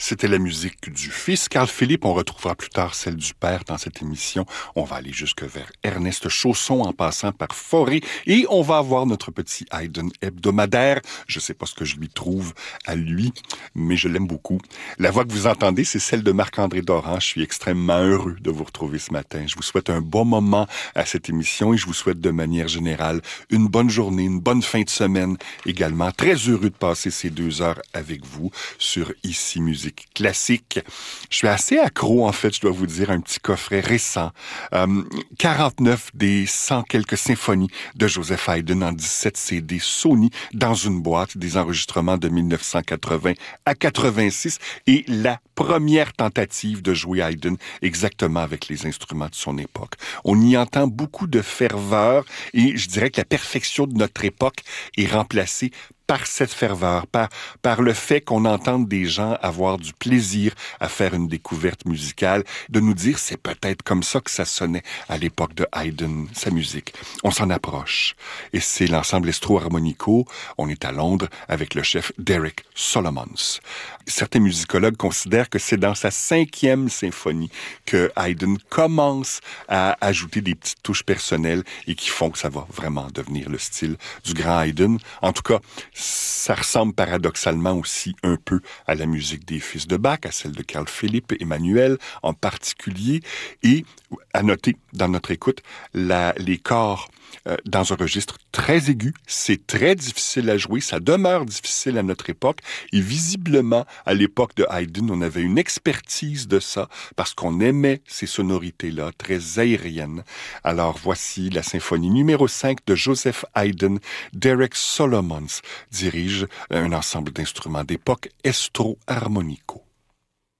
C'était la musique du fils Carl Philipp. On retrouvera plus tard celle du père dans cette émission. On va aller jusque vers Ernest Chausson en passant par Fauré et on va avoir notre petit Haydn hebdomadaire. Je sais pas ce que je lui trouve à lui, mais je l'aime beaucoup. La voix que vous entendez, c'est celle de Marc-André Doran. Je suis extrêmement heureux de vous retrouver ce matin. Je vous souhaite un bon moment à cette émission et je vous souhaite de manière générale une bonne journée, une bonne fin de semaine également. Très heureux de passer ces 2 heures avec vous sur Ici Musique Classique. Je suis assez accro, en fait, je dois vous dire, un petit coffret récent. 49 des 100 quelques symphonies de Joseph Haydn en 17 CD Sony dans une boîte, des enregistrements de 1980 à 86 et la première tentative de jouer Haydn exactement avec les instruments de son époque. On y entend beaucoup de ferveur et je dirais que la perfection de notre époque est remplacée par cette ferveur, par le fait qu'on entende des gens avoir du plaisir à faire une découverte musicale, de nous dire c'est peut-être comme ça que ça sonnait à l'époque de Haydn, sa musique. On s'en approche. Et c'est l'ensemble Estro Harmonico. On est à Londres avec le chef Derek Solomons. Certains musicologues considèrent que c'est dans sa 5e symphonie que Haydn commence à ajouter des petites touches personnelles et qui font que ça va vraiment devenir le style du grand Haydn. En tout cas, ça ressemble paradoxalement aussi un peu à la musique des fils de Bach, à celle de Carl Philipp, Emmanuel en particulier. Et à noter dans notre écoute, les corps dans un registre très aigu. C'est très difficile à jouer, ça demeure difficile à notre époque. Et visiblement, à l'époque de Haydn, on avait une expertise de ça parce qu'on aimait ces sonorités-là, très aériennes. Alors voici la symphonie numéro 5 de Joseph Haydn. Derek Solomons dirige un ensemble d'instruments d'époque Estro Harmonico.